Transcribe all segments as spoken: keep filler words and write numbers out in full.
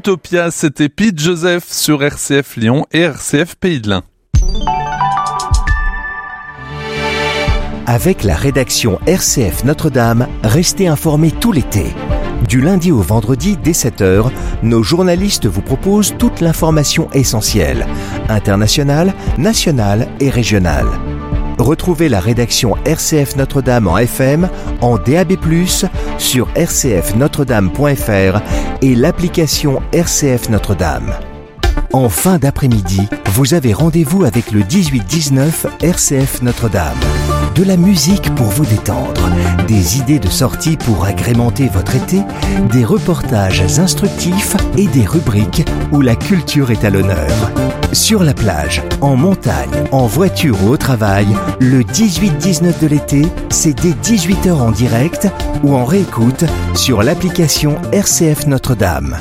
Utopia, c'était Pete Joseph sur R C F Lyon et R C F Pays de l'Ain. Avec la rédaction R C F Notre-Dame, restez informés tout l'été. Du lundi au vendredi dès sept heures, nos journalistes vous proposent toute l'information essentielle, internationale, nationale et régionale. Retrouvez la rédaction R C F Notre-Dame en F M, en D A B plus, sur r c f notre dame point f r et l'application R C F Notre-Dame. En fin d'après-midi, vous avez rendez-vous avec le dix-huit dix-neuf R C F Notre-Dame. De la musique pour vous détendre, des idées de sortie pour agrémenter votre été, des reportages instructifs et des rubriques où la culture est à l'honneur. Sur la plage, en montagne, en voiture ou au travail, le dix-huit dix-neuf de l'été, c'est dès dix-huit heures en direct ou en réécoute sur l'application R C F Notre-Dame.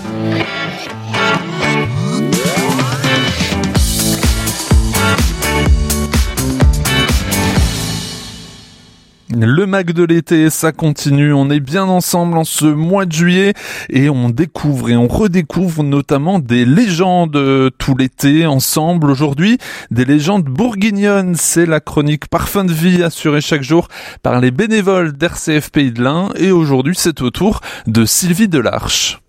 Le Mac de l'été, ça continue, on est bien ensemble en ce mois de juillet et on découvre et on redécouvre notamment des légendes tout l'été ensemble. Aujourd'hui, des légendes bourguignonnes, c'est la chronique Parfum de vie assurée chaque jour par les bénévoles d'R C F Pays de l'Ain et aujourd'hui c'est au tour de Sylvie Delarche.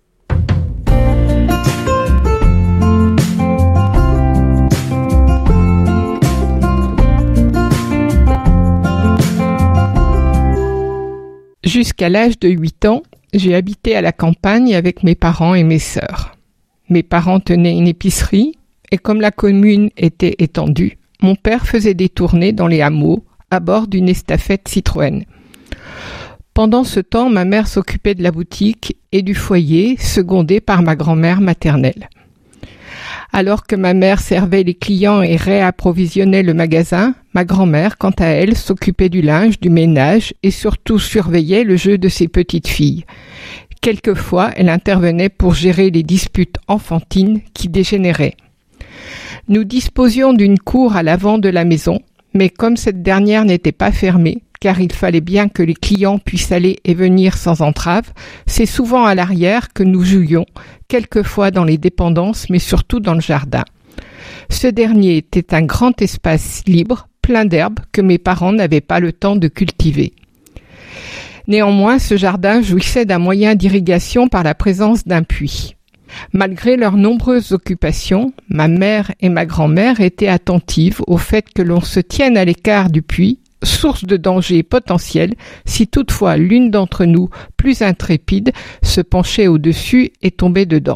Jusqu'à l'âge de huit ans, j'ai habité à la campagne avec mes parents et mes sœurs. Mes parents tenaient une épicerie et comme la commune était étendue, mon père faisait des tournées dans les hameaux à bord d'une estafette Citroën. Pendant ce temps, ma mère s'occupait de la boutique et du foyer, secondée par ma grand-mère maternelle. Alors que ma mère servait les clients et réapprovisionnait le magasin, ma grand-mère, quant à elle, s'occupait du linge, du ménage et surtout surveillait le jeu de ses petites filles. Quelquefois, elle intervenait pour gérer les disputes enfantines qui dégénéraient. Nous disposions d'une cour à l'avant de la maison, mais comme cette dernière n'était pas fermée, car il fallait bien que les clients puissent aller et venir sans entrave, c'est souvent à l'arrière que nous jouions, quelquefois dans les dépendances, mais surtout dans le jardin. Ce dernier était un grand espace libre, plein d'herbes, que mes parents n'avaient pas le temps de cultiver. Néanmoins, ce jardin jouissait d'un moyen d'irrigation par la présence d'un puits. Malgré leurs nombreuses occupations, ma mère et ma grand-mère étaient attentives au fait que l'on se tienne à l'écart du puits, source de danger potentiel si toutefois l'une d'entre nous, plus intrépide, se penchait au-dessus et tombait dedans.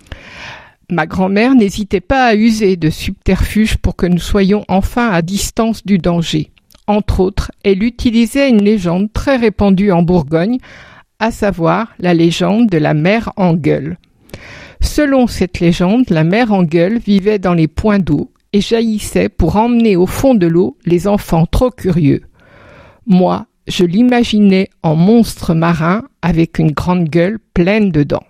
Ma grand-mère n'hésitait pas à user de subterfuges pour que nous soyons enfin à distance du danger. Entre autres, elle utilisait une légende très répandue en Bourgogne, à savoir la légende de la mère en gueule. Selon cette légende, la mère en gueule vivait dans les points d'eau et jaillissait pour emmener au fond de l'eau les enfants trop curieux. Moi, je l'imaginais en monstre marin avec une grande gueule pleine de dents.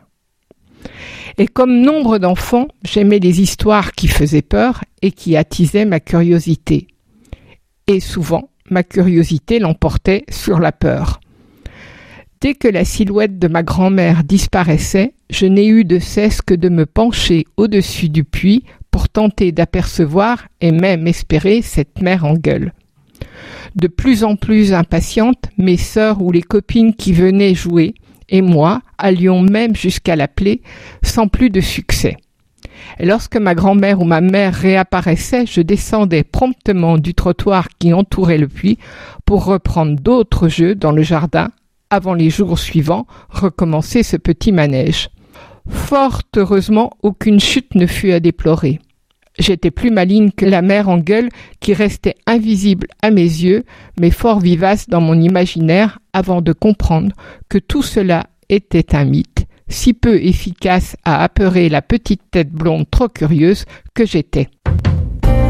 Et comme nombre d'enfants, j'aimais les histoires qui faisaient peur et qui attisaient ma curiosité. Et souvent, ma curiosité l'emportait sur la peur. Dès que la silhouette de ma grand-mère disparaissait, je n'ai eu de cesse que de me pencher au-dessus du puits pour tenter d'apercevoir et même espérer cette mère en gueule. De plus en plus impatientes, mes sœurs ou les copines qui venaient jouer, et moi, allions même jusqu'à l'appeler, sans plus de succès. Et lorsque ma grand-mère ou ma mère réapparaissait, je descendais promptement du trottoir qui entourait le puits pour reprendre d'autres jeux dans le jardin, avant les jours suivants, recommencer ce petit manège. Fort heureusement, aucune chute ne fut à déplorer. J'étais plus maligne que la mère en gueule qui restait invisible à mes yeux, mais fort vivace dans mon imaginaire avant de comprendre que tout cela était un mythe, si peu efficace à apeurer la petite tête blonde trop curieuse que j'étais.